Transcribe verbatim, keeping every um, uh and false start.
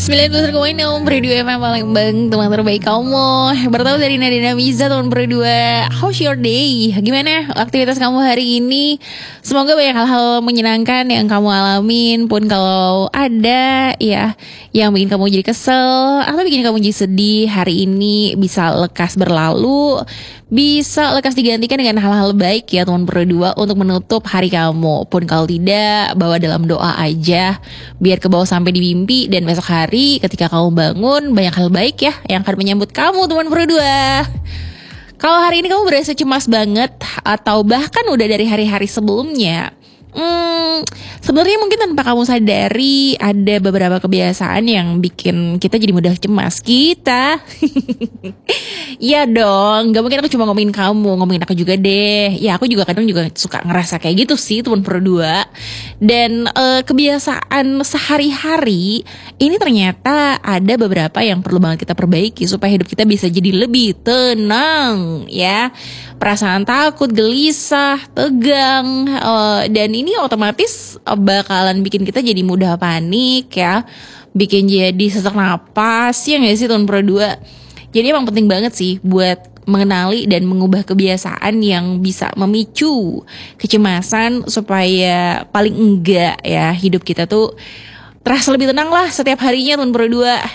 sembilan puluh satu koma enam Berdua F M Palembang, teman terbaik kamu. Bertemu dari Nadina Miza, teman berdua. How's your day? Gimana aktivitas kamu hari ini? Semoga banyak hal-hal menyenangkan yang kamu alamin. Pun kalau ada ya yang bikin kamu jadi kesel atau bikin kamu jadi sedih, hari ini bisa lekas berlalu, bisa lekas digantikan dengan hal-hal baik ya teman berdua, untuk menutup hari kamu. Pun kalau tidak, bawa dalam doa aja biar ke bawah sampai di mimpi, dan besok hari ketika kamu bangun banyak hal baik ya yang akan menyambut kamu teman berdua. Kalau hari ini kamu berasa cemas banget atau bahkan udah dari hari-hari sebelumnya, Hmm, sebenarnya mungkin tanpa kamu sadari ada beberapa kebiasaan yang bikin kita jadi mudah cemas. Kita Iya dong, gak mungkin aku cuma ngomongin kamu, ngomongin aku juga deh. Ya aku juga kadang juga suka ngerasa kayak gitu sih teman berdua. Dan uh, kebiasaan sehari-hari ini ternyata ada beberapa yang perlu banget kita perbaiki supaya hidup kita bisa jadi lebih tenang ya. Perasaan takut, gelisah, tegang, uh, dan ini otomatis bakalan bikin kita jadi mudah panik ya, bikin jadi sesak napas ya gak sih teman berdua. Jadi emang penting banget sih buat mengenali dan mengubah kebiasaan yang bisa memicu kecemasan, supaya paling enggak ya hidup kita tuh terasa lebih tenang lah setiap harinya teman berdua.